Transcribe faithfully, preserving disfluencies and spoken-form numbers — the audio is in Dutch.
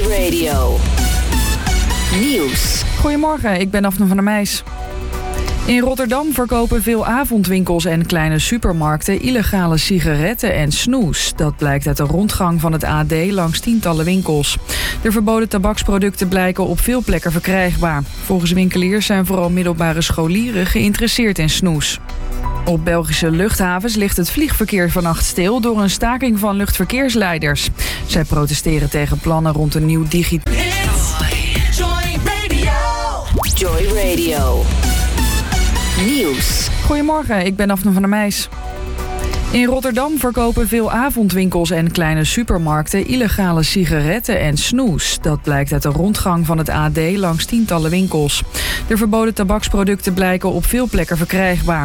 Radio. Nieuws. Goedemorgen, ik ben Daphne van der Meijs. In Rotterdam verkopen veel avondwinkels en kleine supermarkten illegale sigaretten en snoes. Dat blijkt uit een rondgang van het A D langs tientallen winkels. De verboden tabaksproducten blijken op veel plekken verkrijgbaar. Volgens winkeliers zijn vooral middelbare scholieren geïnteresseerd in snoes. Op Belgische luchthavens ligt het vliegverkeer vannacht stil door een staking van luchtverkeersleiders. Zij protesteren tegen plannen rond een nieuw digitaal... Joy Radio. Joy Radio. Nieuws. Goedemorgen, ik ben Daphne van der Meijs. In Rotterdam verkopen veel avondwinkels en kleine supermarkten illegale sigaretten en snoes. Dat blijkt uit een rondgang van het A D langs tientallen winkels. De verboden tabaksproducten blijken op veel plekken verkrijgbaar.